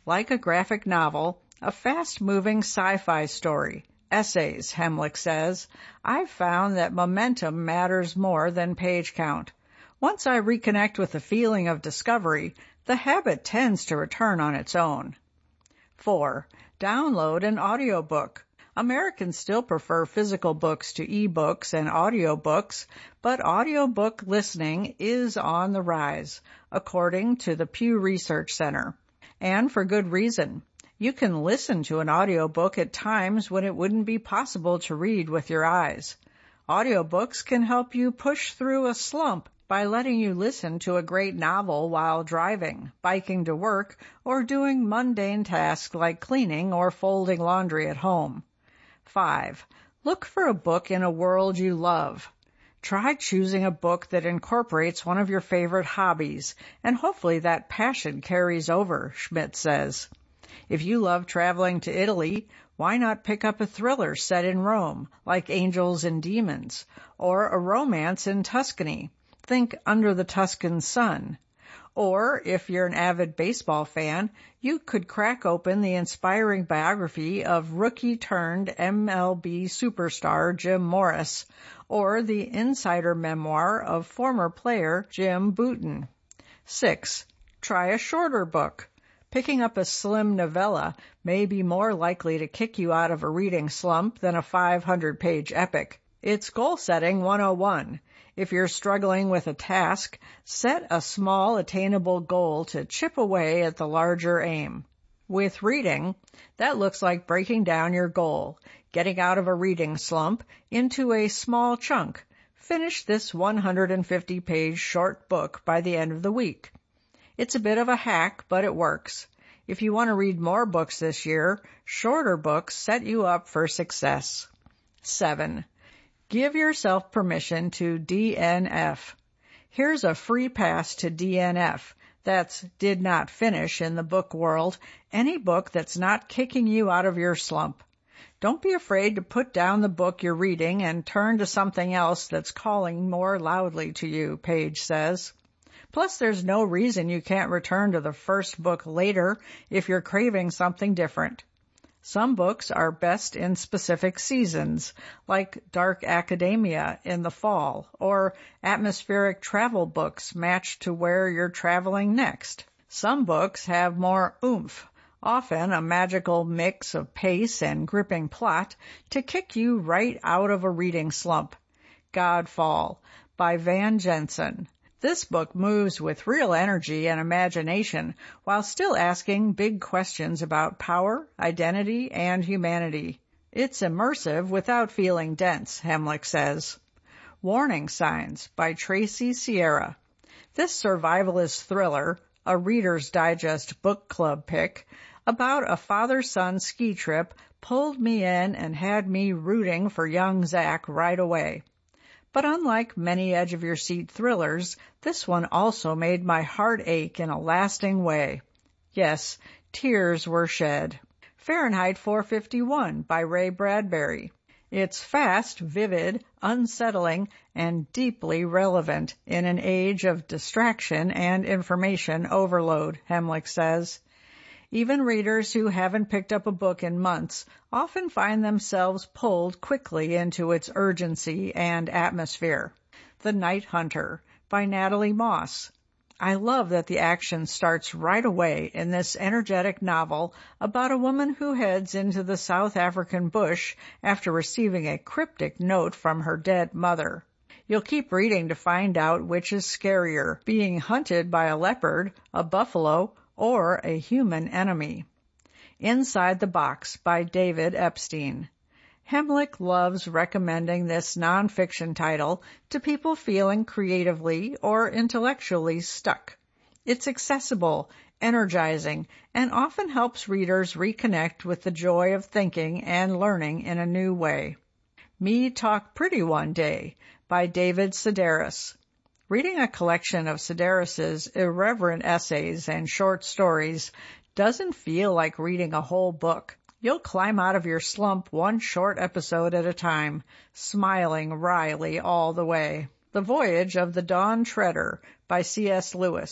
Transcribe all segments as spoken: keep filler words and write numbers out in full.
Like a graphic novel, a fast-moving sci-fi story. Essays, Hemlick says. I've found that momentum matters more than page count. Once I reconnect with the feeling of discovery, the habit tends to return on its own. Four. Download an audiobook. Americans still prefer physical books to e-books and audiobooks, but audiobook listening is on the rise, according to the Pew Research Center. And for good reason. You can listen to an audiobook at times when it wouldn't be possible to read with your eyes. Audiobooks can help you push through a slump by letting you listen to a great novel while driving, biking to work, or doing mundane tasks like cleaning or folding laundry at home. Five. Look for a book in a world you love. Try choosing a book that incorporates one of your favorite hobbies, and hopefully that passion carries over, Schmidt says. If you love traveling to Italy, why not pick up a thriller set in Rome, like Angels and Demons, or a romance in Tuscany? Think Under the Tuscan Sun. Or, if you're an avid baseball fan, you could crack open the inspiring biography of rookie-turned-M L B superstar Jim Morris, or the insider memoir of former player Jim Bouton. Six. Try a shorter book. Picking up a slim novella may be more likely to kick you out of a reading slump than a five hundred page epic. It's goal-setting one oh one. If you're struggling with a task, set a small, attainable goal to chip away at the larger aim. With reading, that looks like breaking down your goal, getting out of a reading slump into a small chunk. Finish this one hundred fifty page short book by the end of the week. It's a bit of a hack, but it works. If you want to read more books this year, shorter books set you up for success. Seven. Give yourself permission to D N F. Here's a free pass to D N F. That's did not finish in the book world, any book that's not kicking you out of your slump. Don't be afraid to put down the book you're reading and turn to something else that's calling more loudly to you, Page says. Plus, there's no reason you can't return to the first book later if you're craving something different. Some books are best in specific seasons, like dark academia in the fall, or atmospheric travel books matched to where you're traveling next. Some books have more oomph, often a magical mix of pace and gripping plot to kick you right out of a reading slump. Godfall by Van Jensen. This book moves with real energy and imagination while still asking big questions about power, identity, and humanity. It's immersive without feeling dense, Hemlick says. Warning Signs by Tracy Sierra. This survivalist thriller, a Reader's Digest book club pick, about a father-son ski trip pulled me in and had me rooting for young Zach right away. But unlike many edge-of-your-seat thrillers, this one also made my heart ache in a lasting way. Yes, tears were shed. Fahrenheit four fifty-one by Ray Bradbury. It's fast, vivid, unsettling, and deeply relevant in an age of distraction and information overload, Hemlick says. Even readers who haven't picked up a book in months often find themselves pulled quickly into its urgency and atmosphere. The Night Hunter by Natalie Moss. I love that the action starts right away in this energetic novel about a woman who heads into the South African bush after receiving a cryptic note from her dead mother. You'll keep reading to find out which is scarier, being hunted by a leopard, a buffalo, or a human enemy. Inside the Box by David Epstein. Hemlick loves recommending this nonfiction title to people feeling creatively or intellectually stuck. It's accessible, energizing, and often helps readers reconnect with the joy of thinking and learning in a new way. Me Talk Pretty One Day by David Sedaris. Reading a collection of Sedaris's irreverent essays and short stories doesn't feel like reading a whole book. You'll climb out of your slump one short episode at a time, smiling wryly all the way. The Voyage of the Dawn Treader by C S Lewis.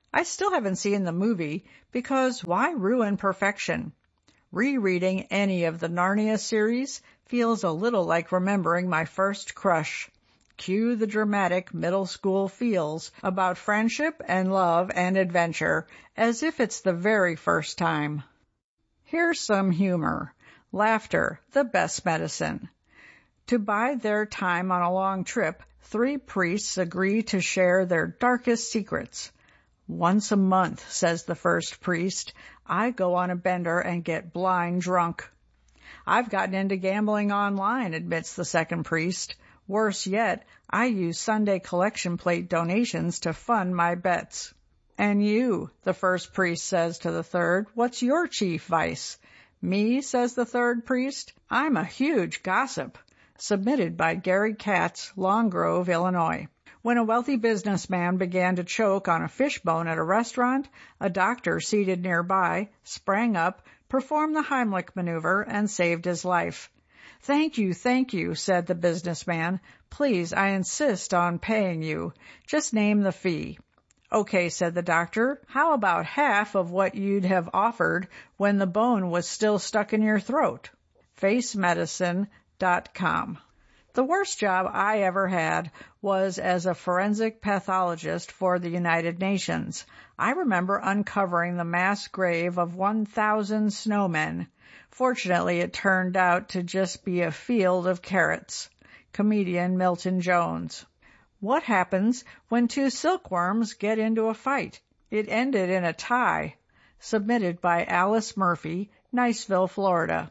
I still haven't seen the movie because why ruin perfection? Rereading any of the Narnia series feels a little like remembering my first crush. Cue the dramatic middle school feels about friendship and love and adventure as if it's the very first time. Here's some humor. Laughter, the best medicine. To bide their time on a long trip, three priests agree to share their darkest secrets. Once a month, says the first priest, I go on a bender and get blind drunk. I've gotten into gambling online, admits the second priest. Worse yet, I use Sunday collection plate donations to fund my bets. And you, the first priest says to the third, what's your chief vice? Me, says the third priest, I'm a huge gossip. Submitted by Gary Katz, Long Grove, Illinois. When a wealthy businessman began to choke on a fish bone at a restaurant, a doctor seated nearby sprang up, performed the Heimlich maneuver, and saved his life. Thank you, thank you, said the businessman. Please, I insist on paying you. Just name the fee. Okay, said the doctor. How about half of what you'd have offered when the bone was still stuck in your throat? face medicine dot com. The worst job I ever had was as a forensic pathologist for the United Nations. I remember uncovering the mass grave of one thousand snowmen. Fortunately, it turned out to just be a field of carrots. Comedian Milton Jones. What happens when two silkworms get into a fight? It ended in a tie. Submitted by Alice Murphy, Niceville, Florida.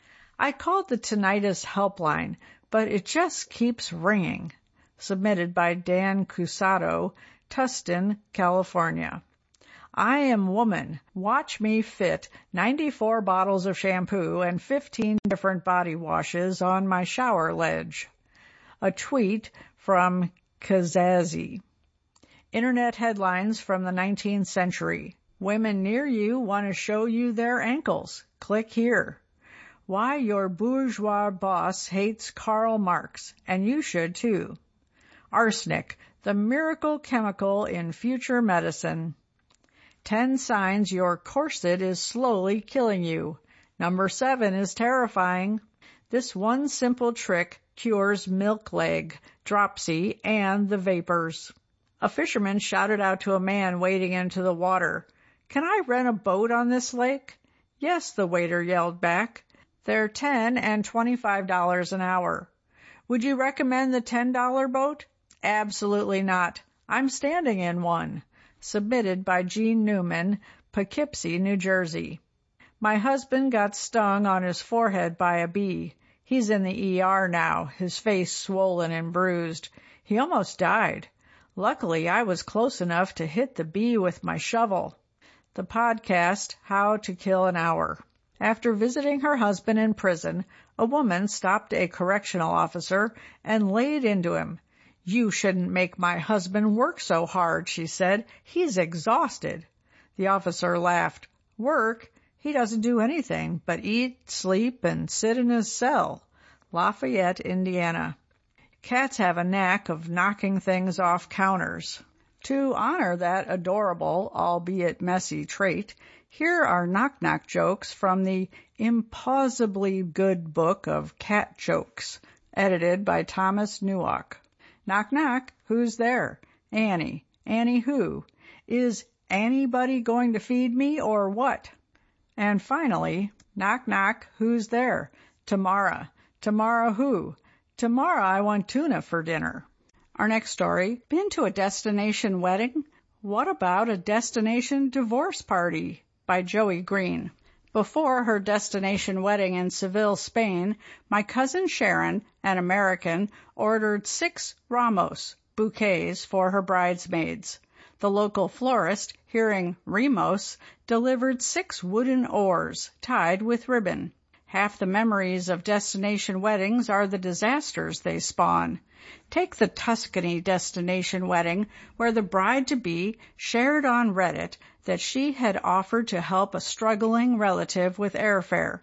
I called the tinnitus helpline, but it just keeps ringing. Submitted by Dan Cusado, Tustin, California. I am woman. Watch me fit ninety-four bottles of shampoo and fifteen different body washes on my shower ledge. A tweet from Kazazi. Internet headlines from the nineteenth century. Women near you want to show you their ankles. Click here. Why your bourgeois boss hates Karl Marx, and you should too. Arsenic, the miracle chemical in future medicine. Ten signs your corset is slowly killing you. Number seven is terrifying. This one simple trick cures milk leg, dropsy, and the vapors. A fisherman shouted out to a man wading into the water, "Can I rent a boat on this lake?" "Yes," the waiter yelled back. "They're ten and twenty-five dollars an hour." "Would you recommend the ten dollar boat?" "Absolutely not. I'm standing in one." Submitted by Gene Newman, Poughkeepsie, New Jersey. My husband got stung on his forehead by a bee. He's in the E R now, his face swollen and bruised. He almost died. Luckily, I was close enough to hit the bee with my shovel. The podcast, How to Kill an Hour. After visiting her husband in prison, a woman stopped a correctional officer and laid into him. "You shouldn't make my husband work so hard," she said. "He's exhausted." The officer laughed. "Work? He doesn't do anything but eat, sleep, and sit in his cell." Lafayette, Indiana. Cats have a knack of knocking things off counters. To honor that adorable, albeit messy trait, here are knock-knock jokes from the impossibly good book of cat jokes, edited by Thomas Newalk. Knock, knock, who's there? Annie. Annie who? Is anybody going to feed me or what? And finally, knock, knock, who's there? Tamara. Tamara who? Tomorrow I want tuna for dinner. Our next story, been to a destination wedding? What about a destination divorce party? By Joey Green. Before her destination wedding in Seville, Spain, my cousin Sharon, an American, ordered six ramos, bouquets, for her bridesmaids. The local florist, hearing Remos, delivered six wooden oars, tied with ribbon. Half the memories of destination weddings are the disasters they spawn. Take the Tuscany destination wedding, where the bride-to-be shared on Reddit that she had offered to help a struggling relative with airfare.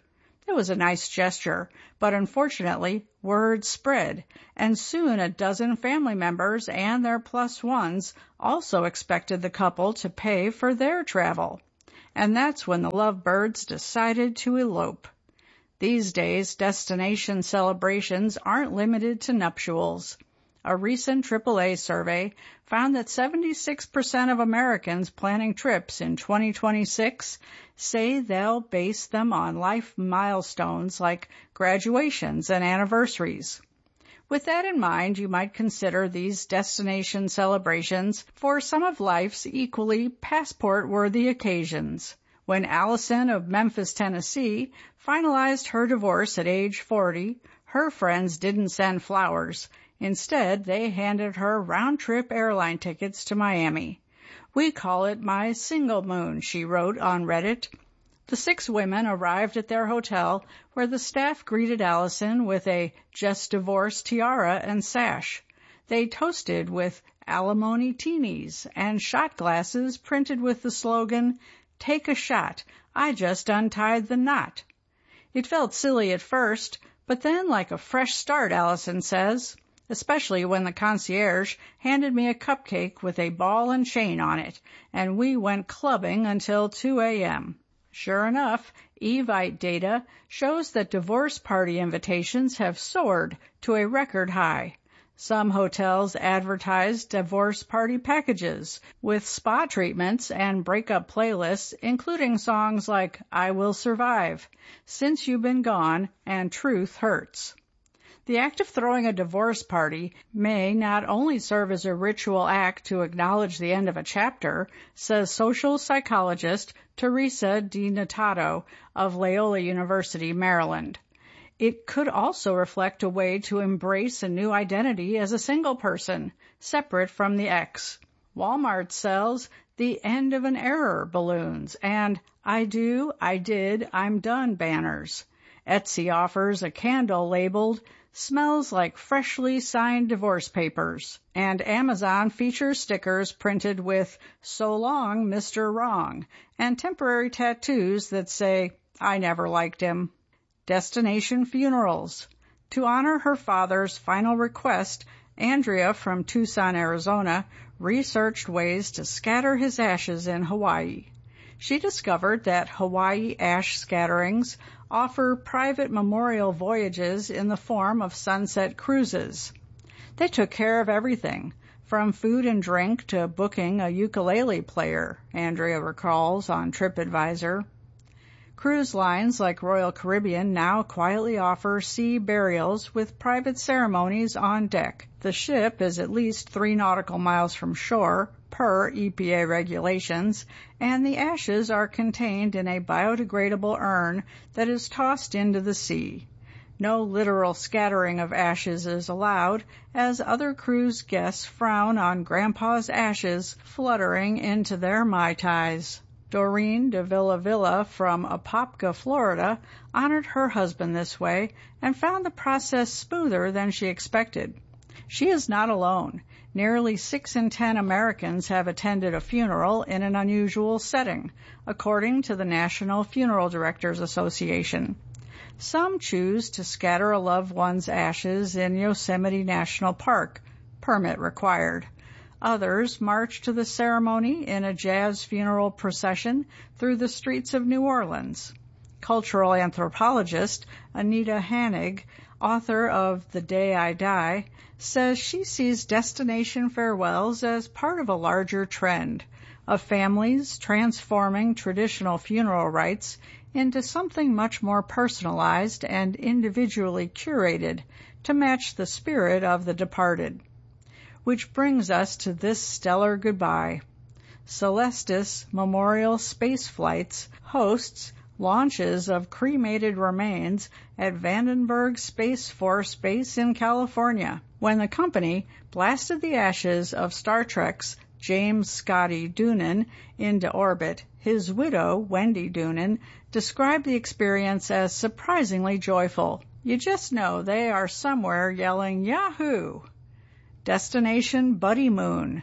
It was a nice gesture, but unfortunately, word spread, and soon a dozen family members and their plus ones also expected the couple to pay for their travel. And that's when the lovebirds decided to elope. These days, destination celebrations aren't limited to nuptials. A recent triple A survey found that seventy-six percent of Americans planning trips in twenty twenty-six say they'll base them on life milestones like graduations and anniversaries. With that in mind, you might consider these destination celebrations for some of life's equally passport-worthy occasions. When Allison of Memphis, Tennessee, finalized her divorce at age forty, her friends didn't send flowers. Instead, they handed her round-trip airline tickets to Miami. "We call it my single moon," she wrote on Reddit. The six women arrived at their hotel, where the staff greeted Allison with a just divorced tiara and sash. They toasted with alimony teenies and shot glasses printed with the slogan, "Take a shot, I just untied the knot." It felt silly at first, but then like a fresh start, Allison says, especially when the concierge handed me a cupcake with a ball and chain on it, and we went clubbing until two a.m. Sure enough, Evite data shows that divorce party invitations have soared to a record high. Some hotels advertise divorce party packages with spa treatments and breakup playlists, including songs like "I Will Survive," "Since You've Been Gone," and "Truth Hurts." The act of throwing a divorce party may not only serve as a ritual act to acknowledge the end of a chapter, says social psychologist Teresa DiNatato of Loyola University, Maryland. It could also reflect a way to embrace a new identity as a single person, separate from the ex. Walmart sells "The End of an Era" balloons and "I do, I did, I'm done" banners. Etsy offers a candle labeled "Smells like freshly signed divorce papers," and Amazon features stickers printed with "So long, Mister Wrong," and temporary tattoos that say, "I never liked him." Destination funerals. To honor her father's final request, Andrea from Tucson, Arizona, researched ways to scatter his ashes in Hawaii. She discovered that Hawaii ash scatterings offer private memorial voyages in the form of sunset cruises. They took care of everything, from food and drink to booking a ukulele player, Andrea recalls on TripAdvisor. Cruise lines like Royal Caribbean now quietly offer sea burials with private ceremonies on deck. The ship is at least three nautical miles from shore, per E P A regulations, and the ashes are contained in a biodegradable urn that is tossed into the sea. No literal scattering of ashes is allowed, as other cruise guests frown on Grandpa's ashes fluttering into their Mai Tais. Doreen de Villa Villa from Apopka, Florida, honored her husband this way and found the process smoother than she expected. She is not alone. Nearly six in ten Americans have attended a funeral in an unusual setting, according to the National Funeral Directors Association. Some choose to scatter a loved one's ashes in Yosemite National Park, permit required. Others march to the ceremony in a jazz funeral procession through the streets of New Orleans. Cultural anthropologist Anita Hanig, author of The Day I Die, says she sees destination farewells as part of a larger trend of families transforming traditional funeral rites into something much more personalized and individually curated to match the spirit of the departed. Which brings us to this stellar goodbye. Celestis Memorial Space Flights hosts launches of cremated remains at Vandenberg Space Force Base in California, when the company blasted the ashes of Star Trek's James Scotty Doonan into orbit. His widow, Wendy Doonan, described the experience as surprisingly joyful. You just know they are somewhere yelling Yahoo! Destination Buddy Moon.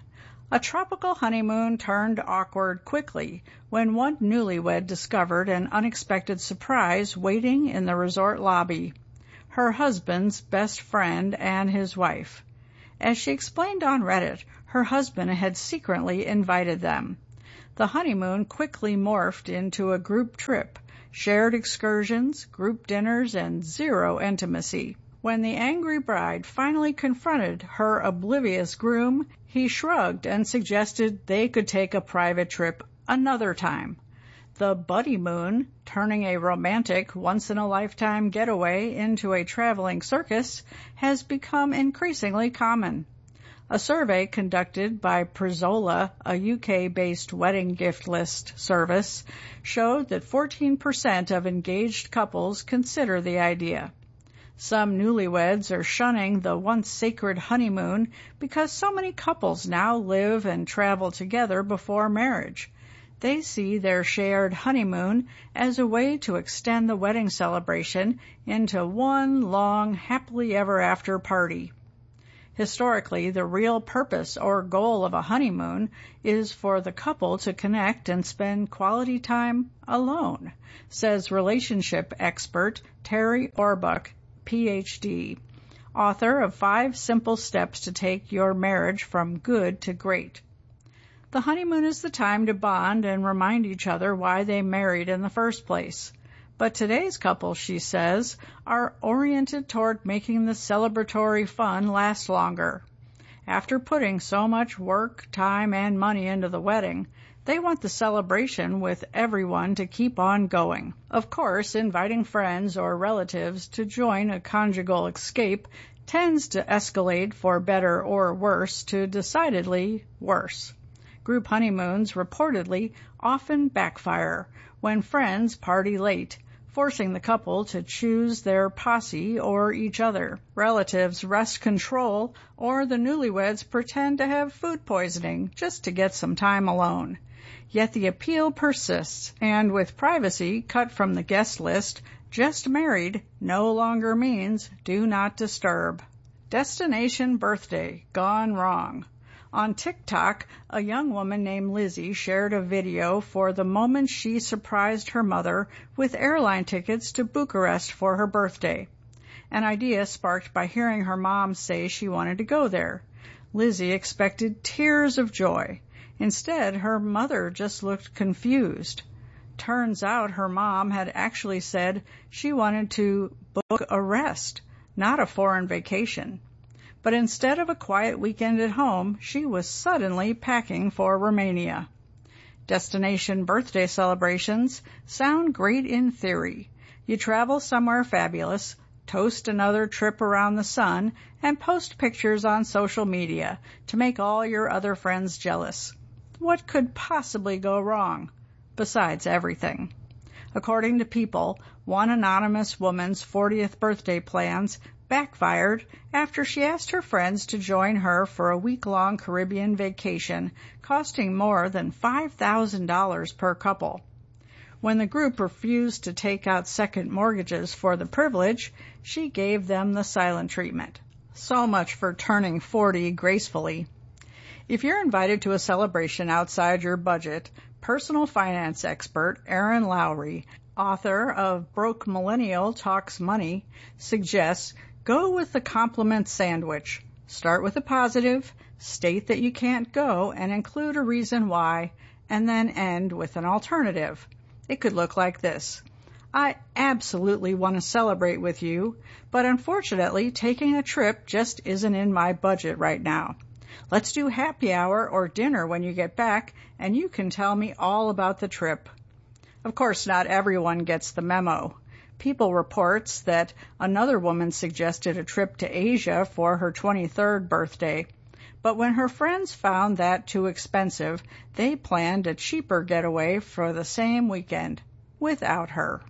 A tropical honeymoon turned awkward quickly when one newlywed discovered an unexpected surprise waiting in the resort lobby: her husband's best friend and his wife. As she explained on Reddit, her husband had secretly invited them. The honeymoon quickly morphed into a group trip, shared excursions, group dinners, and zero intimacy. When the angry bride finally confronted her oblivious groom, he shrugged and suggested they could take a private trip another time. The buddy-moon, turning a romantic, once-in-a-lifetime getaway into a traveling circus, has become increasingly common. A survey conducted by Prezola, a U K-based wedding gift list service, showed that fourteen percent of engaged couples consider the idea. Some newlyweds are shunning the once sacred honeymoon because so many couples now live and travel together before marriage. They see their shared honeymoon as a way to extend the wedding celebration into one long, happily ever after party. Historically, the real purpose or goal of a honeymoon is for the couple to connect and spend quality time alone, says relationship expert Terry Orbuck, P H D, author of Five Simple Steps to Take Your Marriage from Good to Great. The honeymoon is the time to bond and remind each other why they married in the first place. But today's couples, she says, are oriented toward making the celebratory fun last longer. After putting so much work, time, and money into the wedding, they want the celebration with everyone to keep on going. Of course, inviting friends or relatives to join a conjugal escape tends to escalate for better or worse to decidedly worse. Group honeymoons reportedly often backfire when friends party late, forcing the couple to choose their posse or each other. Relatives wrest control, or the newlyweds pretend to have food poisoning just to get some time alone. Yet the appeal persists, and with privacy cut from the guest list, just married no longer means do not disturb. Destination birthday gone wrong. On TikTok, a young woman named Lizzie shared a video for the moment she surprised her mother with airline tickets to Bucharest for her birthday, an idea sparked by hearing her mom say she wanted to go there. Lizzie expected tears of joy. Instead, her mother just looked confused. Turns out her mom had actually said she wanted to book a rest, not a foreign vacation. But instead of a quiet weekend at home, she was suddenly packing for Romania. Destination birthday celebrations sound great in theory. You travel somewhere fabulous, toast another trip around the sun, and post pictures on social media to make all your other friends jealous. What could possibly go wrong? Besides everything. According to People, one anonymous woman's fortieth birthday plans backfired after she asked her friends to join her for a week-long Caribbean vacation, costing more than five thousand dollars per couple. When the group refused to take out second mortgages for the privilege, she gave them the silent treatment. So much for turning forty gracefully. If you're invited to a celebration outside your budget, personal finance expert Erin Lowry, author of Broke Millennial Talks Money, suggests go with the compliment sandwich. Start with a positive, state that you can't go, and include a reason why, and then end with an alternative. It could look like this. I absolutely want to celebrate with you, but unfortunately taking a trip just isn't in my budget right now. Let's do happy hour or dinner when you get back, and you can tell me all about the trip. Of course, not everyone gets the memo. People reports that another woman suggested a trip to Asia for her twenty-third birthday, but when her friends found that too expensive, they planned a cheaper getaway for the same weekend, without her.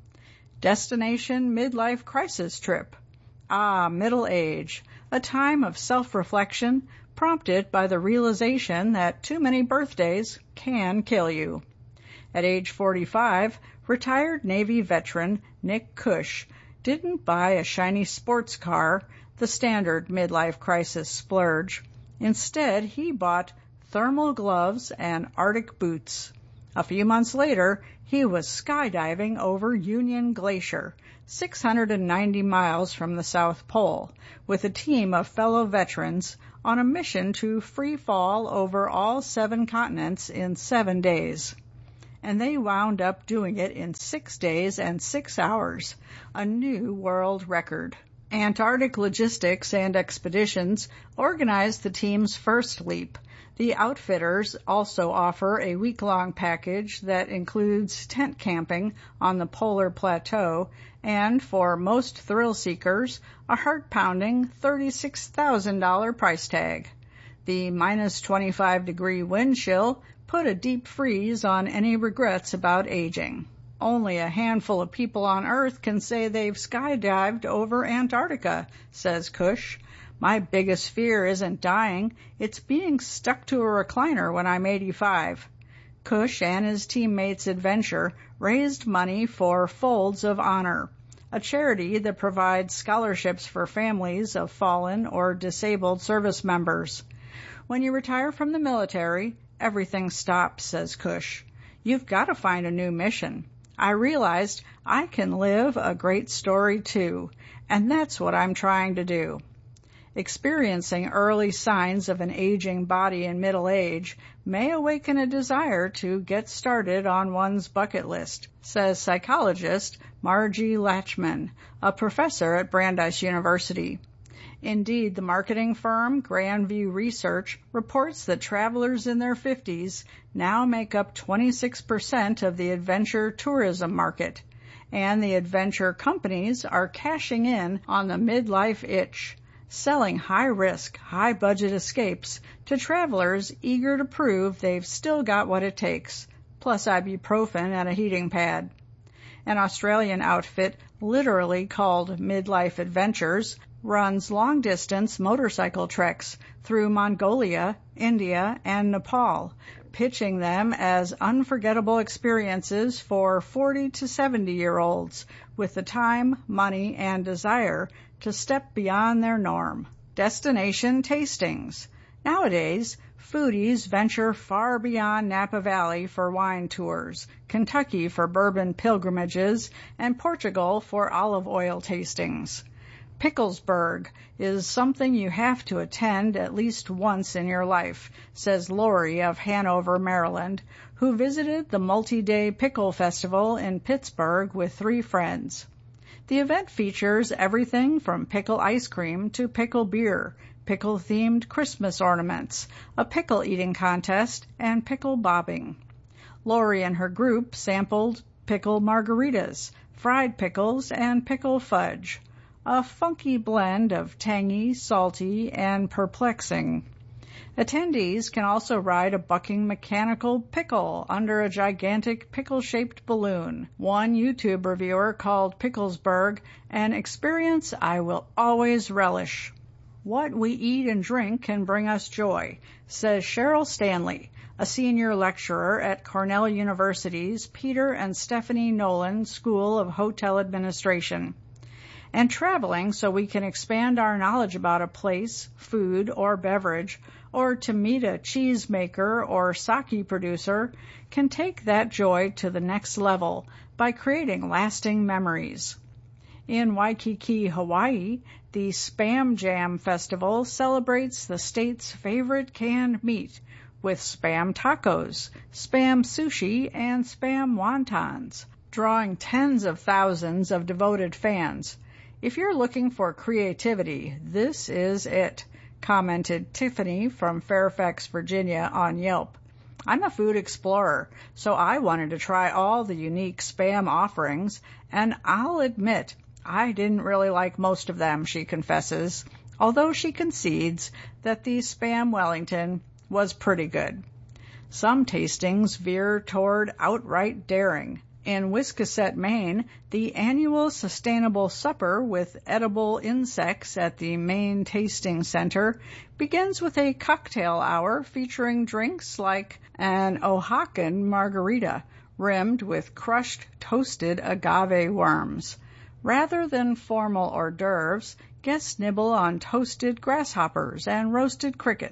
Destination midlife crisis trip. Ah, middle age, a time of self-reflection prompted by the realization that too many birthdays can kill you. At age forty-five, retired Navy veteran Nick Cush didn't buy a shiny sports car, the standard midlife crisis splurge. Instead, he bought thermal gloves, and Arctic boots. A few months later, he was skydiving over Union Glacier, six hundred ninety miles from the South Pole, with a team of fellow veterans on a mission to free fall over all seven continents in seven days. And they wound up doing it in six days and six hours, a new world record. Antarctic Logistics and Expeditions organized the team's first leap. The outfitters also offer a week-long package that includes tent camping on the polar plateau and, for most thrill seekers, a heart-pounding thirty-six thousand dollars price tag. The minus twenty-five degree wind chill put a deep freeze on any regrets about aging. Only a handful of people on Earth can say they've skydived over Antarctica, says Cush. My biggest fear isn't dying, it's being stuck to a recliner when I'm eighty-five. Cush and his teammates' adventure raised money for Folds of Honor, a charity that provides scholarships for families of fallen or disabled service members. When you retire from the military, everything stops, says Cush. You've got to find a new mission. I realized I can live a great story too, and that's what I'm trying to do. Experiencing early signs of an aging body in middle age may awaken a desire to get started on one's bucket list, says psychologist Margie Latchman, a professor at Brandeis University. Indeed, the marketing firm Grandview Research reports that travelers in their fifties now make up twenty-six percent of the adventure tourism market, and the adventure companies are cashing in on the midlife itch, selling high-risk, high-budget escapes to travelers eager to prove they've still got what it takes, plus ibuprofen and a heating pad. An Australian outfit literally called Midlife Adventures runs long-distance motorcycle treks through Mongolia, India, and Nepal, pitching them as unforgettable experiences for forty to seventy-year-olds with the time, money, and desire to step beyond their norm. Destination tastings. Nowadays, foodies venture far beyond Napa Valley for wine tours, Kentucky for bourbon pilgrimages, and Portugal for olive oil tastings. Picklesburg is something you have to attend at least once in your life, says Lori of Hanover, Maryland, who visited the multi-day pickle festival in Pittsburgh with three friends. The event features everything from pickle ice cream to pickle beer, pickle-themed Christmas ornaments, a pickle eating contest, and pickle bobbing. Lori and her group sampled pickle margaritas, fried pickles, and pickle fudge, a funky blend of tangy, salty, and perplexing. Attendees can also ride a bucking mechanical pickle under a gigantic pickle-shaped balloon. One YouTube reviewer called Picklesburg an experience I will always relish. What we eat and drink can bring us joy, says Cheryl Stanley, a senior lecturer at Cornell University's Peter and Stephanie Nolan School of Hotel Administration. And traveling so we can expand our knowledge about a place, food, or beverage, or to meet a cheesemaker or sake producer, can take that joy to the next level by creating lasting memories. In Waikiki, Hawaii, the Spam Jam Festival celebrates the state's favorite canned meat with Spam tacos, Spam sushi, and Spam wontons, drawing tens of thousands of devoted fans. If you're looking for creativity, this is it, commented Tiffany from Fairfax, Virginia on Yelp. I'm a food explorer, so I wanted to try all the unique Spam offerings, and I'll admit I didn't really like most of them, she confesses, although she concedes that the Spam Wellington was pretty good. Some tastings veer toward outright daring. In Wiscasset, Maine, the annual Sustainable Supper with Edible Insects at the Maine Tasting Center begins with a cocktail hour featuring drinks like an Oaxacan margarita rimmed with crushed toasted agave worms. Rather than formal hors d'oeuvres, guests nibble on toasted grasshoppers and roasted crickets,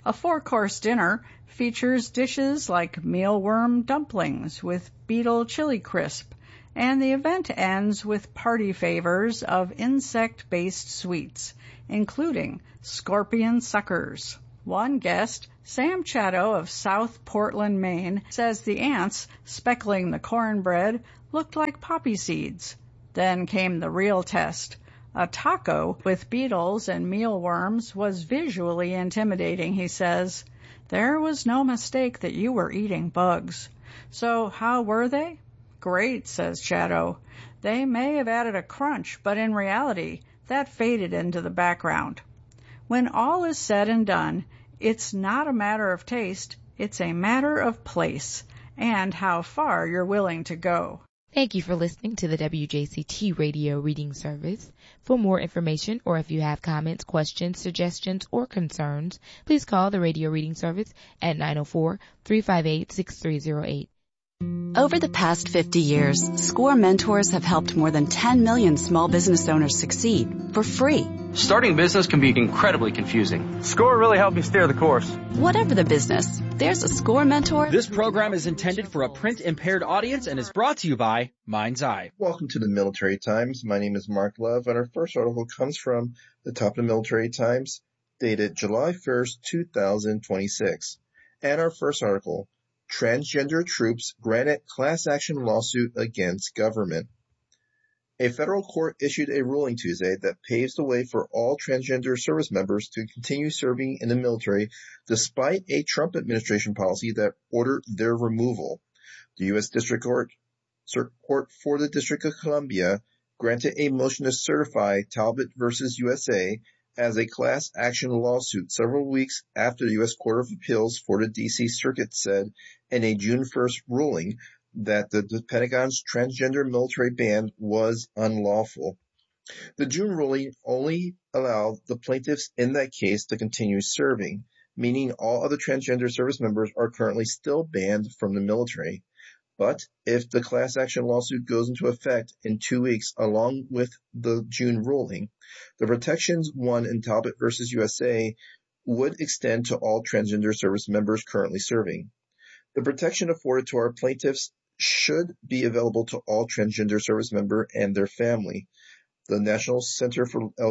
A four-course dinner features dishes like mealworm dumplings with beetle chili crisp, and the event ends with party favors of insect-based sweets, including scorpion suckers. One guest, Sam Chatto of South Portland, Maine, says the ants speckling the cornbread looked like poppy seeds. Then came the real test. A taco with beetles and mealworms was visually intimidating, he says. There was no mistake that you were eating bugs. So how were they? Great, says Chatto. They may have added a crunch, but in reality, that faded into the background. When all is said and done, it's not a matter of taste, it's a matter of place and how far you're willing to go. Thank you for listening to the W J C T Radio Reading Service. For more information or if you have comments, questions, suggestions, or concerns, please call the Radio Reading Service at nine oh four, three five eight, six three oh eight. Over the past fifty years, SCORE mentors have helped more than ten million small business owners succeed for free. Starting a business can be incredibly confusing. SCORE really helped me steer the course. Whatever the business, there's a SCORE mentor. This program is intended for a print-impaired audience and is brought to you by Mind's Eye. Welcome to the Military Times. My name is Mark Love, and our first article comes from the top of the Military Times, dated July first, two thousand twenty-six. And our first article, Transgender Troops Granted Class Action Lawsuit Against Government. A federal court issued a ruling Tuesday that paves the way for all transgender service members to continue serving in the military despite a Trump administration policy that ordered their removal. The U S District Court, Court for the District of Columbia granted a motion to certify Talbot versus U S A as a class action lawsuit several weeks after the U S Court of Appeals for the D C Circuit said in a June first ruling that the, the Pentagon's transgender military ban was unlawful. The June ruling only allowed the plaintiffs in that case to continue serving, meaning all other transgender service members are currently still banned from the military. But if the class action lawsuit goes into effect in two weeks along with the June ruling, the protections won in Talbot versus U S A would extend to all transgender service members currently serving. The protection afforded to our plaintiffs should be available to all transgender service members and their family. The National Center for L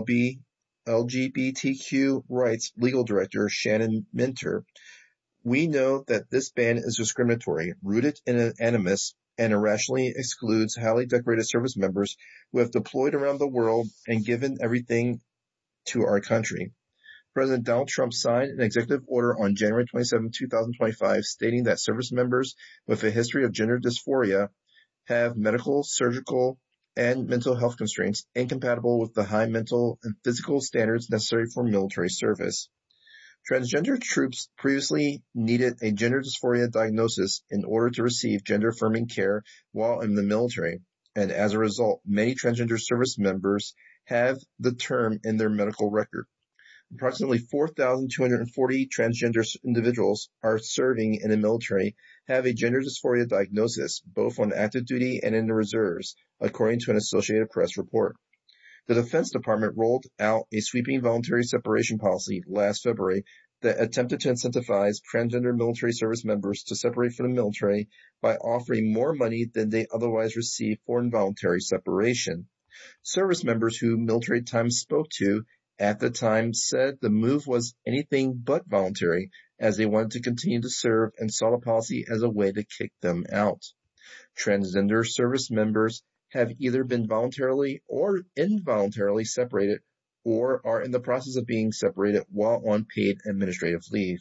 G B T Q Rights Legal Director Shannon Minter: "We know that this ban is discriminatory, rooted in an animus, and irrationally excludes highly decorated service members who have deployed around the world and given everything to our country." President Donald Trump signed an executive order on January twenty-seventh, two thousand twenty-five, stating that service members with a history of gender dysphoria have medical, surgical, and mental health constraints incompatible with the high mental and physical standards necessary for military service. Transgender troops previously needed a gender dysphoria diagnosis in order to receive gender-affirming care while in the military, and as a result, many transgender service members have the term in their medical record. Approximately four thousand two hundred forty transgender individuals are serving in the military have a gender dysphoria diagnosis, both on active duty and in the reserves, according to an Associated Press report. The Defense Department rolled out a sweeping voluntary separation policy last February that attempted to incentivize transgender military service members to separate from the military by offering more money than they otherwise receive for involuntary separation. Service members who Military Times spoke to at the time said the move was anything but voluntary, as they wanted to continue to serve and saw the policy as a way to kick them out. Transgender service members have either been voluntarily or involuntarily separated or are in the process of being separated while on paid administrative leave.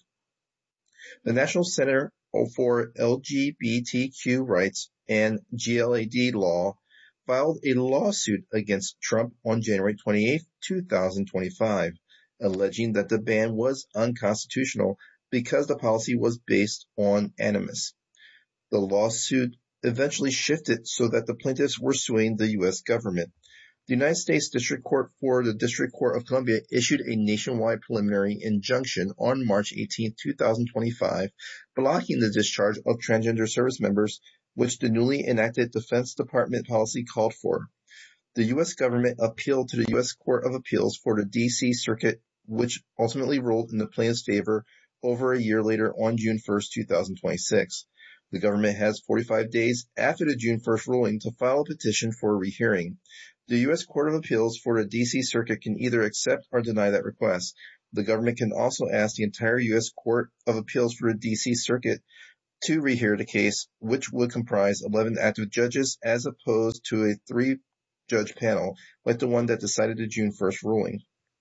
The National Center for L G B T Q Rights and G L A D Law filed a lawsuit against Trump on January twenty-eighth, two thousand twenty-five, alleging that the ban was unconstitutional because the policy was based on animus. The lawsuit eventually shifted so that the plaintiffs were suing the U S government. The United States District Court for the District Court of Columbia issued a nationwide preliminary injunction on March eighteenth, two thousand twenty-five, blocking the discharge of transgender service members, which the newly enacted Defense Department policy called for. The U S government appealed to the U S Court of Appeals for the D C Circuit, which ultimately ruled in the plaintiff's favor, over a year later on June first, two thousand twenty-six. The government has forty-five days after the June first ruling to file a petition for a rehearing. The U S Court of Appeals for the D C Circuit can either accept or deny that request. The government can also ask the entire U S Court of Appeals for the D C Circuit to rehear the case, which would comprise eleven active judges as opposed to a three-judge panel like the one that decided the June first ruling.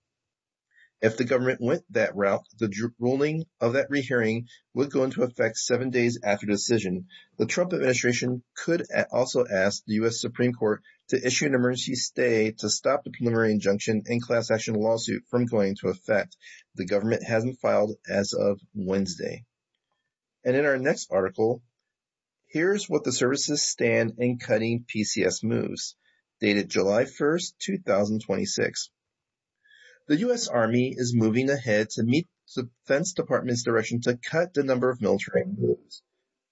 If the government went that route, the ruling of that rehearing would go into effect seven days after the decision. The Trump administration could also ask the U S Supreme Court to issue an emergency stay to stop the preliminary injunction and class action lawsuit from going into effect. The government hasn't filed as of Wednesday. And in our next article, here's what the services stand in cutting P C S moves, dated July first, two thousand twenty-six. The U S Army is moving ahead to meet the Defense Department's direction to cut the number of military moves.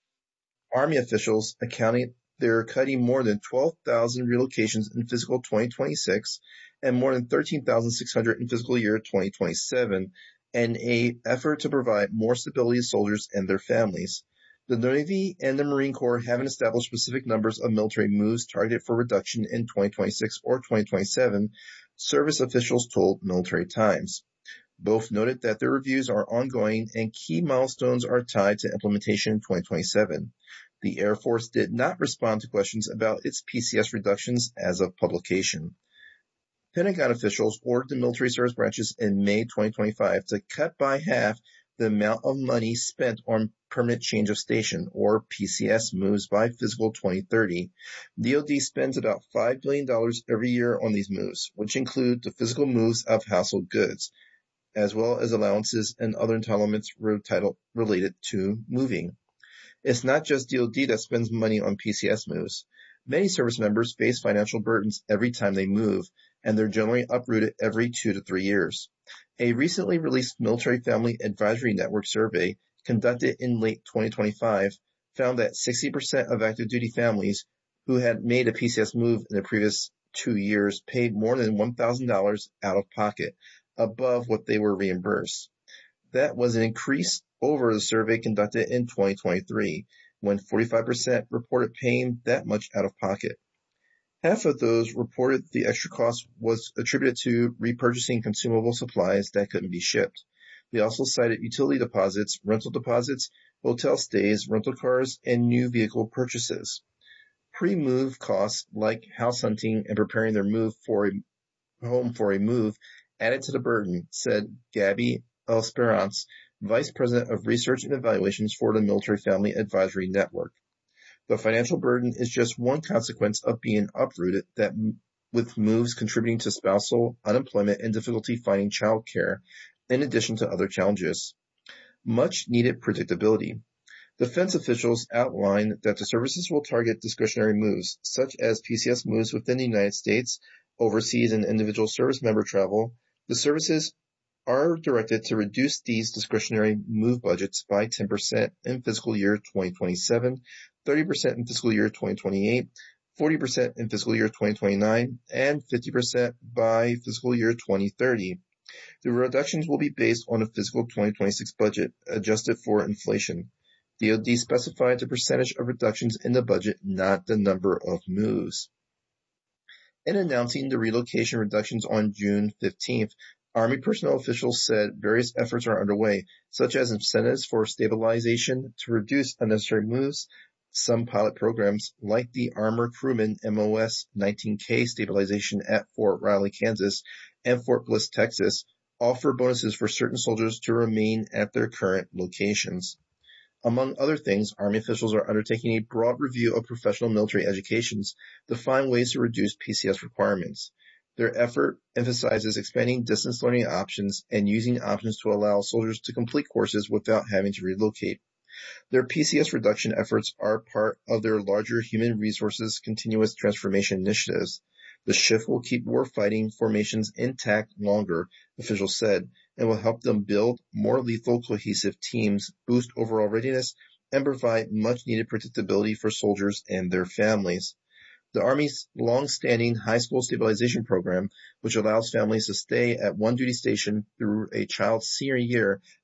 Army officials accounting they're cutting more than twelve thousand relocations in fiscal twenty twenty-six and more than thirteen thousand six hundred in fiscal year twenty twenty-seven, in an effort to provide more stability to soldiers and their families. The Navy and the Marine Corps haven't established specific numbers of military moves targeted for reduction in twenty twenty-six or twenty twenty-seven, service officials told Military Times. Both noted that their reviews are ongoing and key milestones are tied to implementation in twenty twenty-seven. The Air Force did not respond to questions about its P C S reductions as of publication. Pentagon officials ordered the military service branches in May twenty twenty-five to cut by half the amount of money spent on permanent change of station, or P C S moves, by fiscal twenty thirty. D O D spends about five billion dollars every year on these moves, which include the physical moves of household goods, as well as allowances and other entitlements related to moving. It's not just D O D that spends money on P C S moves. Many service members face financial burdens every time they move, and they're generally uprooted every two to three years. A recently released Military Family Advisory Network survey conducted in late twenty twenty-five found that sixty percent of active duty families who had made a P C S move in the previous two years paid more than one thousand dollars out of pocket, above what they were reimbursed. That was an increase over the survey conducted in twenty twenty-three, when forty-five percent reported paying that much out of pocket. Half of those reported the extra cost was attributed to repurchasing consumable supplies that couldn't be shipped. They also cited utility deposits, rental deposits, hotel stays, rental cars, and new vehicle purchases. Pre-move costs like house hunting and preparing their move for a home for a move added to the burden, said Gabby Esperance, Vice President of Research and Evaluations for the Military Family Advisory Network. The financial burden is just one consequence of being uprooted, that with moves contributing to spousal unemployment and difficulty finding child care, in addition to other challenges. Much needed predictability. Defense officials outlined that the services will target discretionary moves, such as P C S moves within the United States, overseas and individual service member travel. The services are directed to reduce these discretionary move budgets by ten percent in fiscal year twenty twenty-seven, thirty percent in fiscal year twenty twenty-eight, forty percent in fiscal year twenty twenty-nine, and fifty percent by fiscal year twenty thirty. The reductions will be based on a fiscal twenty twenty-six budget, adjusted for inflation. D O D specified the percentage of reductions in the budget, not the number of moves. In announcing the relocation reductions on June fifteenth, Army personnel officials said various efforts are underway, such as incentives for stabilization to reduce unnecessary moves. Some pilot programs, like the Armor Crewman M O S nineteen K stabilization at Fort Riley, Kansas, and Fort Bliss, Texas, offer bonuses for certain soldiers to remain at their current locations. Among other things, Army officials are undertaking a broad review of professional military educations to find ways to reduce P C S requirements. Their effort emphasizes expanding distance learning options and using options to allow soldiers to complete courses without having to relocate. Their P C S reduction efforts are part of their larger human resources continuous transformation initiatives. The shift will keep warfighting formations intact longer, officials said, and will help them build more lethal, cohesive teams, boost overall readiness, and provide much-needed predictability for soldiers and their families. The Army's long-standing high school stabilization program, which allows families to stay at one duty station through a child's senior year,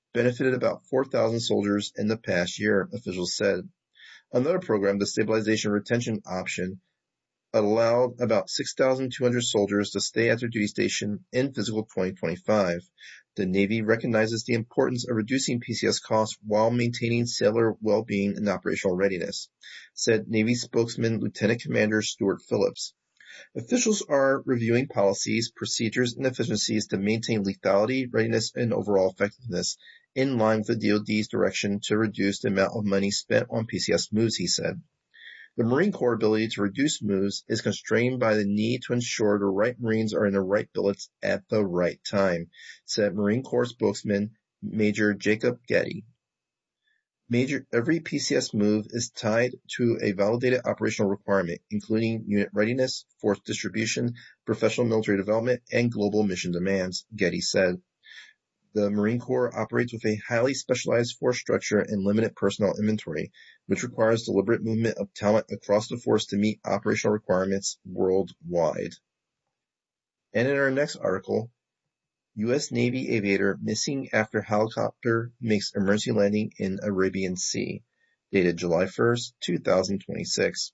benefited about four thousand soldiers in the past year, officials said. Another program, the Stabilization Retention Option, allowed about six thousand two hundred soldiers to stay at their duty station in fiscal twenty twenty-five. The Navy recognizes the importance of reducing P C S costs while maintaining sailor well-being and operational readiness, said Navy spokesman Lieutenant Commander Stuart Phillips. Officials are reviewing policies, procedures, and efficiencies to maintain lethality, readiness, and overall effectiveness in line with the D O D's direction to reduce the amount of money spent on P C S moves, he said. The Marine Corps' ability to reduce moves is constrained by the need to ensure the right Marines are in the right billets at the right time, said Marine Corps spokesman Major Jacob Getty. Major, every P C S move is tied to a validated operational requirement, including unit readiness, force distribution, professional military development, and global mission demands, Getty said. The Marine Corps operates with a highly specialized force structure and limited personnel inventory, which requires deliberate movement of talent across the force to meet operational requirements worldwide. And in our next article, U S Navy aviator missing after helicopter makes emergency landing in Arabian Sea, dated July first, two thousand twenty-six.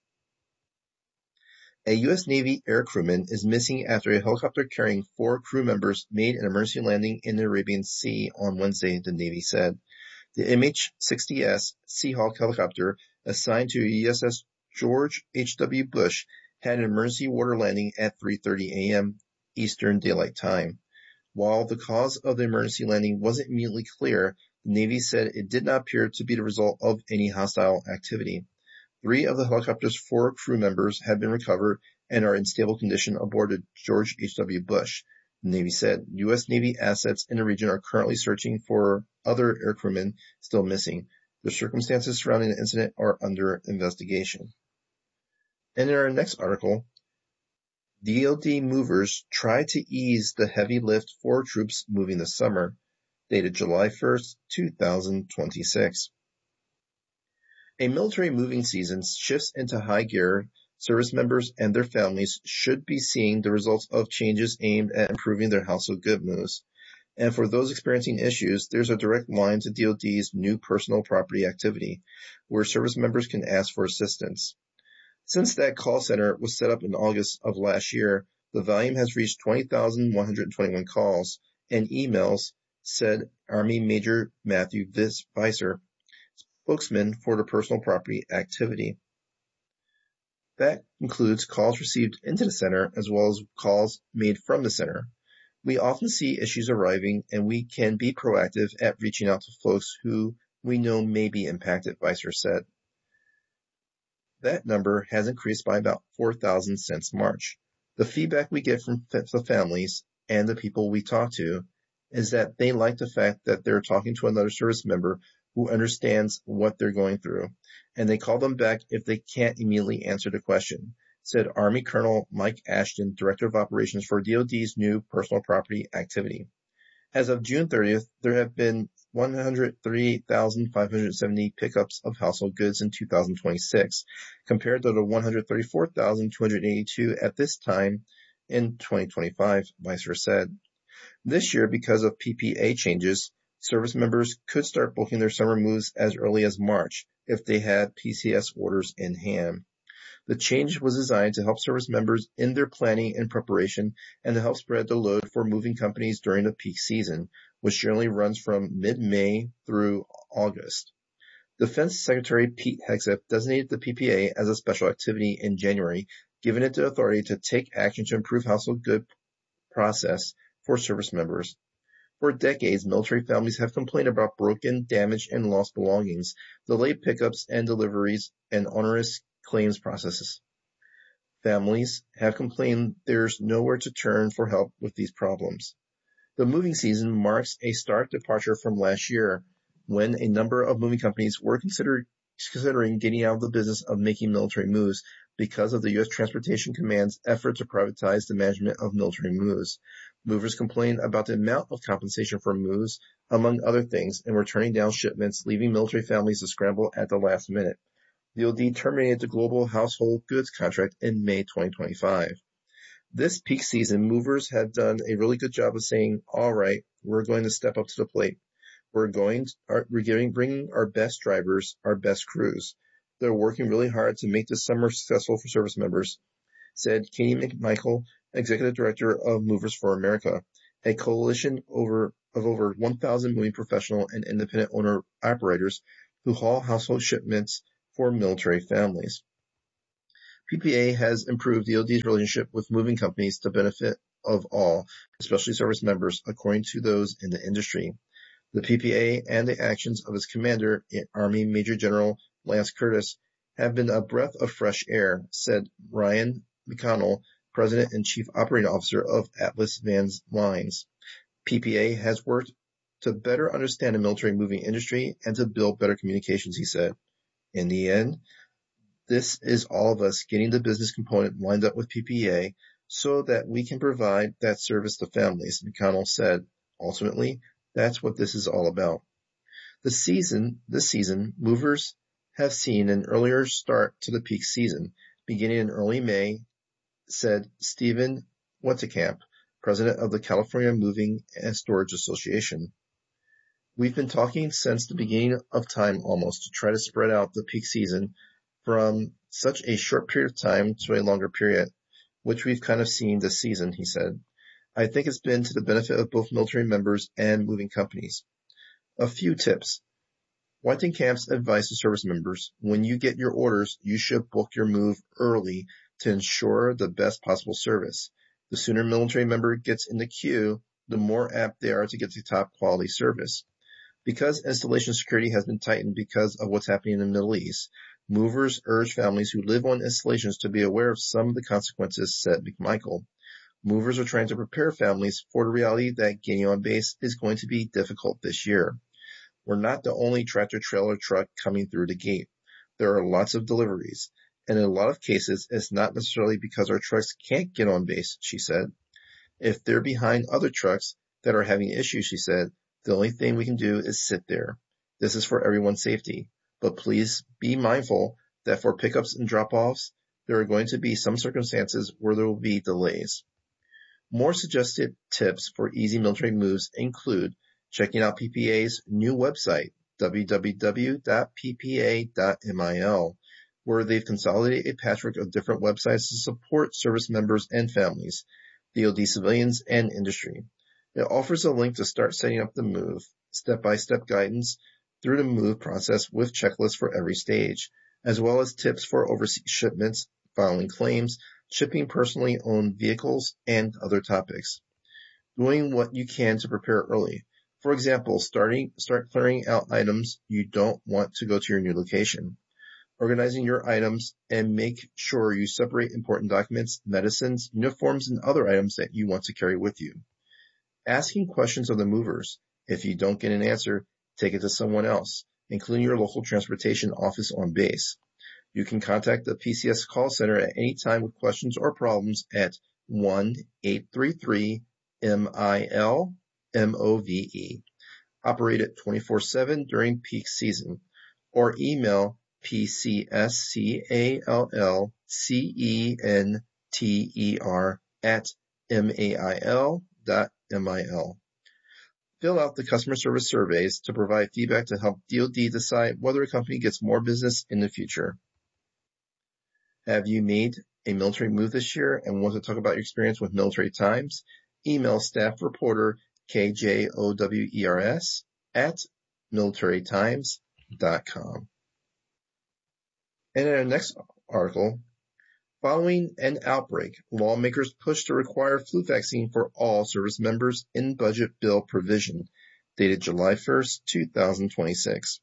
A U S Navy air crewman is missing after a helicopter carrying four crew members made an emergency landing in the Arabian Sea on Wednesday, the Navy said. The M H sixty S Seahawk helicopter, assigned to U S S George H W Bush, had an emergency water landing at three thirty a.m. Eastern Daylight Time. While the cause of the emergency landing wasn't immediately clear, the Navy said it did not appear to be the result of any hostile activity. Three of the helicopter's four crew members have been recovered and are in stable condition aboard the George H W Bush. The Navy said U S Navy assets in the region are currently searching for other air crewmen still missing. The circumstances surrounding the incident are under investigation. And in our next article, D O D movers try to ease the heavy lift for troops moving this summer, dated July first, two thousand twenty-six. A military moving season shifts into high gear. Service members and their families should be seeing the results of changes aimed at improving their household good moves. And for those experiencing issues, there's a direct line to D O D's new personal property activity, where service members can ask for assistance. Since that call center was set up in August of last year, the volume has reached twenty thousand one hundred twenty-one calls and emails, said Army Major Matthew Visser, spokesman for the personal property activity. That includes calls received into the center as well as calls made from the center. We often see issues arriving, and we can be proactive at reaching out to folks who we know may be impacted, Visser said. That number has increased by about four thousand since March. The feedback we get from the families and the people we talk to is that they like the fact that they're talking to another service member who understands what they're going through, and they call them back if they can't immediately answer the question, said Army Colonel Mike Ashton, Director of Operations for D O D's new personal property activity. As of June thirtieth, there have been one hundred thirty-eight thousand five hundred seventy pickups of household goods in two thousand twenty-six, compared to the one hundred thirty-four thousand two hundred eighty-two at this time in twenty twenty-five, Visser said. This year, because of P P A changes, service members could start booking their summer moves as early as March if they had P C S orders in hand. The change was designed to help service members in their planning and preparation and to help spread the load for moving companies during the peak season, which generally runs from mid-May through August. Defense Secretary Pete Hegseth designated the P P A as a special activity in January, giving it the authority to take action to improve household good process for service members. For decades, military families have complained about broken, damaged, and lost belongings, delayed pickups and deliveries, and onerous claims processes. Families have complained there's nowhere to turn for help with these problems. The moving season marks a stark departure from last year, when a number of moving companies were consider- considering getting out of the business of making military moves because of the U S Transportation Command's effort to privatize the management of military moves. Movers complained about the amount of compensation for moves, among other things, and were turning down shipments, leaving military families to scramble at the last minute. D O D terminated the global household goods contract in May twenty twenty-five. This peak season, movers have done a really good job of saying, all right, we're going to step up to the plate. We're going, are, we're getting, bringing our best drivers, our best crews. They're working really hard to make this summer successful for service members, said Katie McMichael, Executive Director of Movers for America, a coalition over, of over one thousand moving professional and independent owner-operators who haul household shipments for military families. P P A has improved D O D's relationship with moving companies to benefit of all, especially service members, according to those in the industry. The P P A and the actions of its commander, Army Major General Lance Curtis, have been a breath of fresh air, said Ryan McConnell, President and Chief Operating Officer of Atlas Vans Lines. P P A has worked to better understand the military moving industry and to build better communications, he said. In the end, this is all of us getting the business component lined up with P P A so that we can provide that service to families, McConnell said. Ultimately, that's what this is all about. The season, this season, movers have seen an earlier start to the peak season, beginning in early May, said Stephen Wettekamp, president of the California Moving and Storage Association. We've been talking since the beginning of time almost to try to spread out the peak season from such a short period of time to a longer period, which we've kind of seen this season, he said. I think it's been to the benefit of both military members and moving companies. A few tips. Wettenkamp's advice to service members: when you get your orders, you should book your move early to ensure the best possible service. The sooner a military member gets in the queue, the more apt they are to get the top quality service. Because installation security has been tightened because of what's happening in the Middle East, movers urge families who live on installations to be aware of some of the consequences, said McMichael. Movers are trying to prepare families for the reality that getting on base is going to be difficult this year. We're not the only tractor-trailer truck coming through the gate. There are lots of deliveries, and in a lot of cases, it's not necessarily because our trucks can't get on base, she said. If they're behind other trucks that are having issues, she said, the only thing we can do is sit there. This is for everyone's safety. But please be mindful that for pickups and drop-offs, there are going to be some circumstances where there will be delays. More suggested tips for easy military moves include checking out P P A's new website, w w w dot p p a dot mil, where they've consolidated a patchwork of different websites to support service members and families, D O D civilians, and industry. It offers a link to start setting up the move, step-by-step guidance through the move process with checklists for every stage, as well as tips for overseas shipments, filing claims, shipping personally owned vehicles, and other topics. Doing what you can to prepare early. For example, starting start clearing out items you don't want to go to your new location. Organizing your items and make sure you separate important documents, medicines, uniforms, and other items that you want to carry with you. Asking questions of the movers. If you don't get an answer, take it to someone else, including your local transportation office on base. You can contact the P C S call center at any time with questions or problems at one eight three three M I L M O V E, operated twenty-four seven during peak season, or email P C S C A L L C E N T E R at M A I L dot M I L. Fill out the customer service surveys to provide feedback to help D O D decide whether a company gets more business in the future. Have you made a military move this year and want to talk about your experience with Military Times? Email staff reporter K J O W E R S at military times dot com. And in our next article, following an outbreak, lawmakers push to require flu vaccine for all service members in budget bill provision, dated July first, two thousand twenty-six.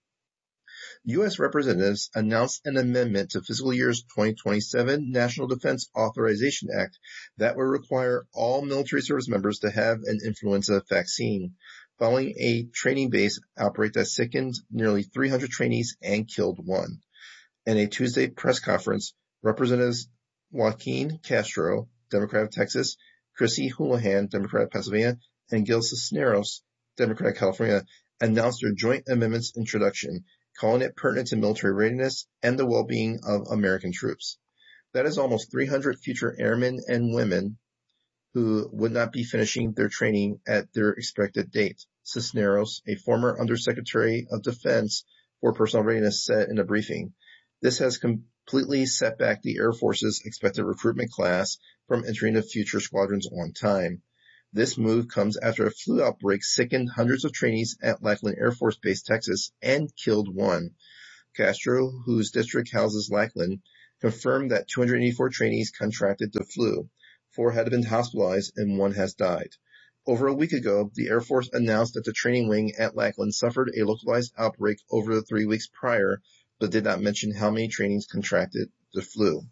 U S representatives announced an amendment to fiscal year's twenty twenty-seven National Defense Authorization Act that would require all military service members to have an influenza vaccine, following a training-based outbreak that sickened nearly three hundred trainees and killed one. In a Tuesday press conference, Representatives Joaquin Castro, Democrat of Texas, Chrissy Houlihan, Democrat of Pennsylvania, and Gil Cisneros, Democrat of California, announced their joint amendment's introduction, calling it pertinent to military readiness and the well-being of American troops. That is almost three hundred future airmen and women who would not be finishing their training at their expected date, Cisneros, a former Undersecretary of Defense for Personnel Readiness, said in a briefing. This has completely set back the Air Force's expected recruitment class from entering the future squadrons on time. This move comes after a flu outbreak sickened hundreds of trainees at Lackland Air Force Base, Texas, and killed one. Castro, whose district houses Lackland, confirmed that two hundred eighty-four trainees contracted the flu. Four had been hospitalized and one has died. Over a week ago, the Air Force announced that the training wing at Lackland suffered a localized outbreak over the three weeks prior, but did not mention how many trainees contracted the flu.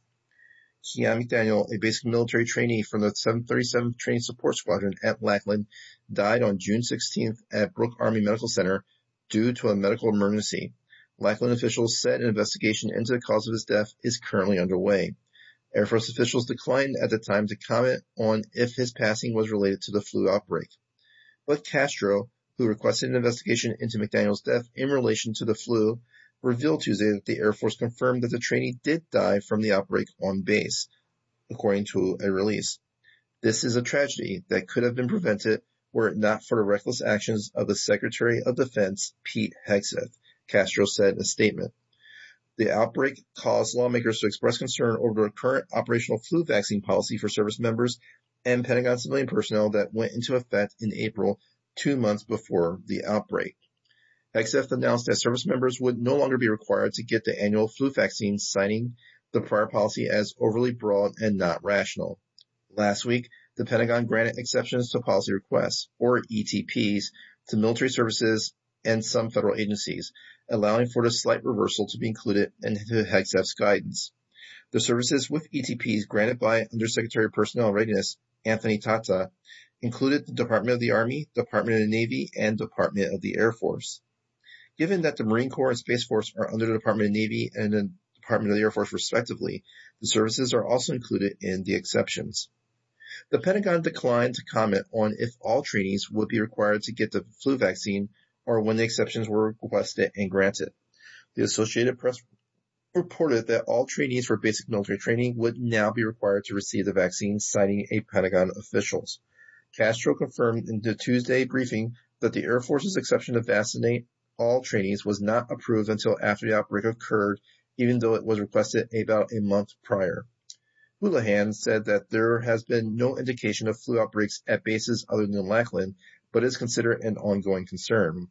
Keon McDaniel, a basic military trainee from the seven thirty-seventh Training Support Squadron at Lackland, died on June sixteenth at Brooke Army Medical Center due to a medical emergency. Lackland officials said an investigation into the cause of his death is currently underway. Air Force officials declined at the time to comment on if his passing was related to the flu outbreak. But Castro, who requested an investigation into McDaniel's death in relation to the flu, revealed Tuesday that the Air Force confirmed that the trainee did die from the outbreak on base, according to a release. This is a tragedy that could have been prevented were it not for the reckless actions of the Secretary of Defense, Pete Hegseth, Castro said in a statement. The outbreak caused lawmakers to express concern over the current operational flu vaccine policy for service members and Pentagon civilian personnel that went into effect in April, two months before the outbreak. Hegseth announced that service members would no longer be required to get the annual flu vaccine, citing the prior policy as overly broad and not rational. Last week, the Pentagon granted exceptions to policy requests, or E T Ps, to military services and some federal agencies, allowing for the slight reversal to be included into Hegseth's guidance. The services with E T Ps granted by Undersecretary of Personnel Readiness Anthony Tata included the Department of the Army, Department of the Navy, and Department of the Air Force. Given that the Marine Corps and Space Force are under the Department of the Navy and the Department of the Air Force respectively, the services are also included in the exceptions. The Pentagon declined to comment on if all trainees would be required to get the flu vaccine or when the exceptions were requested and granted. The Associated Press reported that all trainees for basic military training would now be required to receive the vaccine, citing a Pentagon officials. Castro confirmed in the Tuesday briefing that the Air Force's exception to vaccinate all trainees was not approved until after the outbreak occurred, even though it was requested about a month prior. Houlihan said that there has been no indication of flu outbreaks at bases other than Lackland, but is considered an ongoing concern.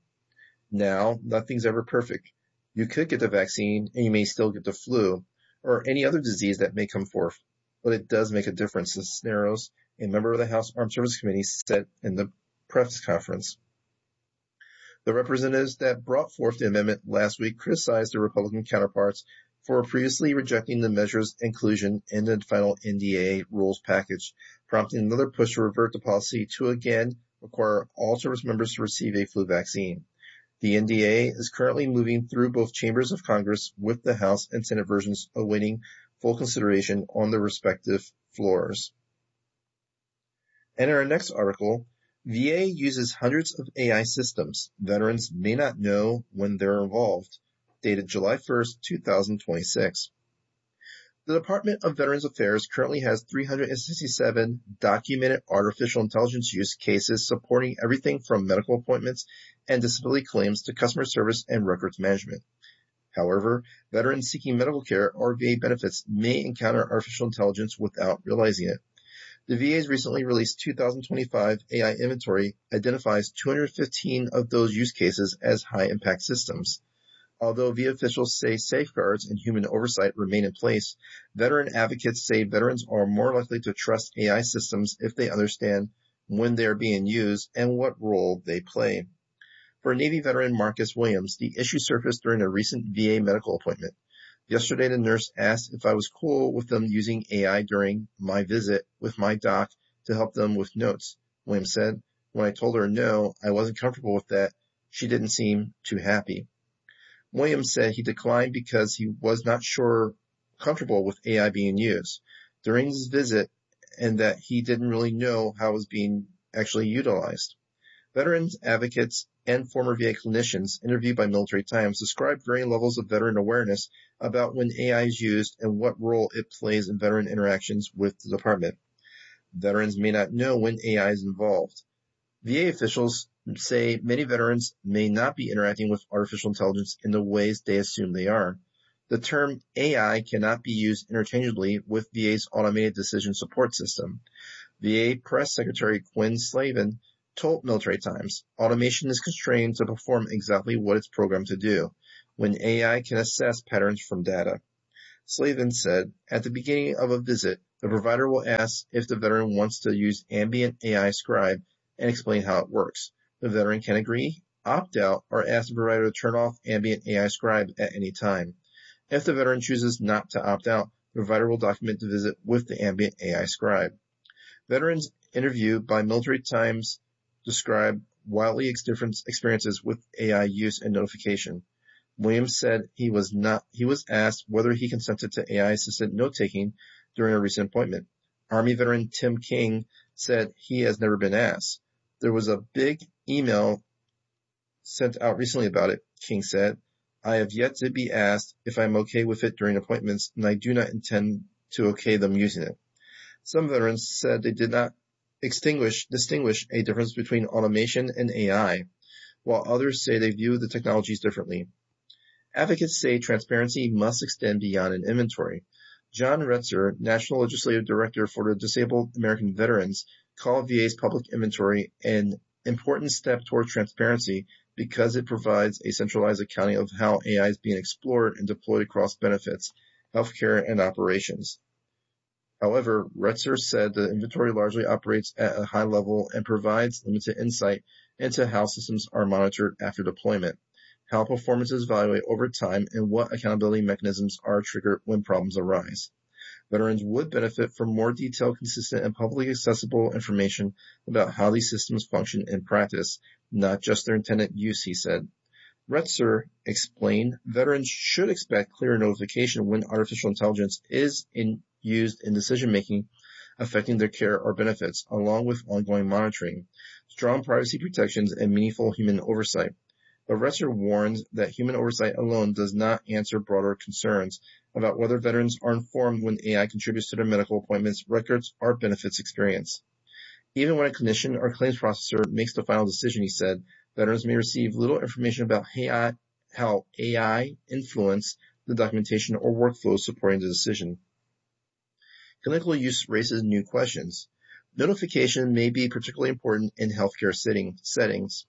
Now, nothing's ever perfect. You could get the vaccine and you may still get the flu or any other disease that may come forth, but it does make a difference, Cisneros, a member of the House Armed Services Committee, said in the press conference. The representatives that brought forth the amendment last week criticized their Republican counterparts for previously rejecting the measure's inclusion in the final N D A A rules package, prompting another push to revert the policy to again require all service members to receive a flu vaccine. The N D A A is currently moving through both chambers of Congress with the House and Senate versions awaiting full consideration on the respective floors. And in our next article, V A uses hundreds of A I systems. Veterans may not know when they're involved. Dated July first, two thousand twenty-six. The Department of Veterans Affairs currently has three hundred sixty-seven documented artificial intelligence use cases supporting everything from medical appointments and disability claims to customer service and records management. However, veterans seeking medical care or V A benefits may encounter artificial intelligence without realizing it. The V A's recently released two thousand twenty-five A I inventory identifies two hundred fifteen of those use cases as high-impact systems. Although V A officials say safeguards and human oversight remain in place, veteran advocates say veterans are more likely to trust A I systems if they understand when they are being used and what role they play. For Navy veteran Marcus Williams, the issue surfaced during a recent V A medical appointment. Yesterday, the nurse asked if I was cool with them using A I during my visit with my doc to help them with notes. Williams said, when I told her no, I wasn't comfortable with that, she didn't seem too happy. Williams said he declined because he was not sure comfortable with A I being used during his visit and that he didn't really know how it was being actually utilized. Veterans advocates and former V A clinicians interviewed by Military Times described varying levels of veteran awareness about when A I is used and what role it plays in veteran interactions with the department. Veterans may not know when A I is involved. V A officials say many veterans may not be interacting with artificial intelligence in the ways they assume they are. The term A I cannot be used interchangeably with V A's automated decision support system. V A Press Secretary Quinn Slavin told Military Times, automation is constrained to perform exactly what it's programmed to do, when A I can assess patterns from data. Slavin said, at the beginning of a visit, the provider will ask if the veteran wants to use ambient A I scribe and explain how it works. The veteran can agree, opt out, or ask the provider to turn off ambient A I scribe at any time. If the veteran chooses not to opt out, the provider will document the visit with the ambient A I scribe. Veterans interviewed by Military Times describe wildly different experiences with A I use and notification. Williams said he was not, he was asked whether he consented to A I-assisted note-taking during a recent appointment. Army veteran Tim King said he has never been asked. There was a big email sent out recently about it, King said. I have yet to be asked if I'm okay with it during appointments, and I do not intend to okay them using it. Some veterans said they did not extinguish, distinguish a difference between automation and A I, while others say they view the technologies differently. Advocates say transparency must extend beyond an inventory. John Retzer, National Legislative Director for the Disabled American Veterans, called V A's public inventory an important step toward transparency because it provides a centralized accounting of how A I is being explored and deployed across benefits, healthcare, and operations. However, Retzer said the inventory largely operates at a high level and provides limited insight into how systems are monitored after deployment, how performance is evaluated over time, and what accountability mechanisms are triggered when problems arise. Veterans would benefit from more detailed, consistent, and publicly accessible information about how these systems function in practice, not just their intended use, he said. Retzer explained veterans should expect clear notification when artificial intelligence is in, used in decision-making affecting their care or benefits, along with ongoing monitoring, strong privacy protections, and meaningful human oversight. But Retzer warns that human oversight alone does not answer broader concerns about whether veterans are informed when A I contributes to their medical appointments, records, or benefits experience. Even when a clinician or claims processor makes the final decision, he said, veterans may receive little information about how A I influence the documentation or workflows supporting the decision. Clinical use raises new questions. Notification may be particularly important in healthcare setting, settings.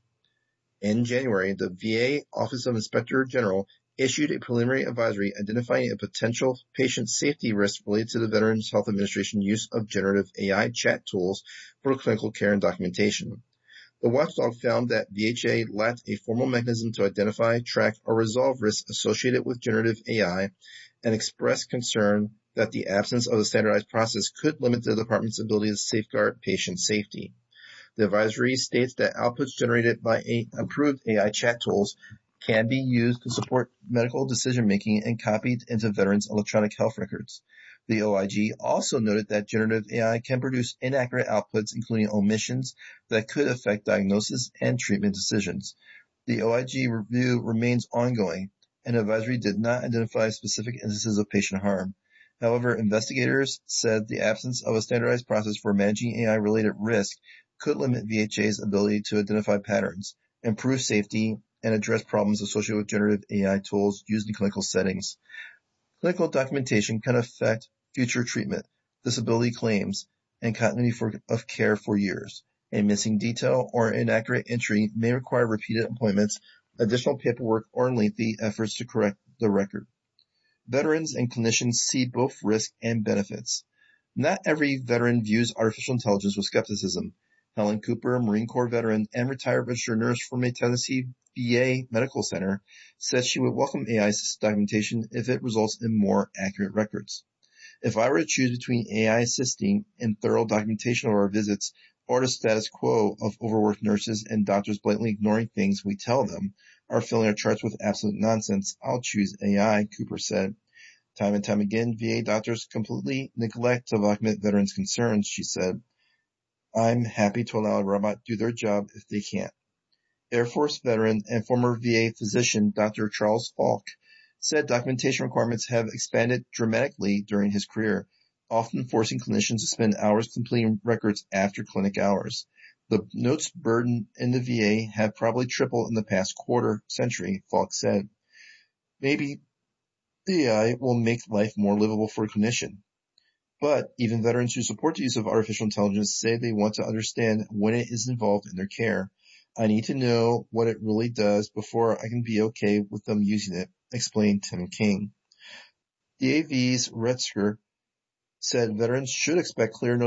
In January, the V A Office of Inspector General issued a preliminary advisory identifying a potential patient safety risk related to the Veterans Health Administration use of generative A I chat tools for clinical care and documentation. The watchdog found that V H A lacked a formal mechanism to identify, track, or resolve risks associated with generative A I and expressed concern that the absence of a standardized process could limit the department's ability to safeguard patient safety. The advisory states that outputs generated by approved A I chat tools can be used to support medical decision-making and copied into veterans' electronic health records. The O I G also noted that generative A I can produce inaccurate outputs, including omissions that could affect diagnosis and treatment decisions. The O I G review remains ongoing, and the advisory did not identify specific instances of patient harm. However, investigators said the absence of a standardized process for managing A I-related risk could limit V H A's ability to identify patterns, improve safety, and address problems associated with generative A I tools used in clinical settings. Clinical documentation can affect future treatment, disability claims, and continuity for, of care for years. A missing detail or inaccurate entry may require repeated appointments, additional paperwork, or lengthy efforts to correct the record. Veterans and clinicians see both risk and benefits. Not every veteran views artificial intelligence with skepticism. Helen Cooper, Marine Corps veteran and retired registered nurse from a Tennessee V A medical center, said she would welcome A I documentation if it results in more accurate records. If I were to choose between A I assisting in thorough documentation of our visits or the status quo of overworked nurses and doctors blatantly ignoring things we tell them, or filling our charts with absolute nonsense, I'll choose A I, Cooper said. Time and time again, V A doctors completely neglect to document veterans' concerns, she said. I'm happy to allow a robot to do their job if they can't. Air Force veteran and former V A physician Doctor Charles Falk said documentation requirements have expanded dramatically during his career, often forcing clinicians to spend hours completing records after clinic hours. The notes burden in the V A have probably tripled in the past quarter century, Falk said. Maybe the A I will make life more livable for a clinician. But even veterans who support the use of artificial intelligence say they want to understand when it is involved in their care. I need to know what it really does before I can be okay with them using it, explained Tim King. The A V's Retzker said veterans should expect clear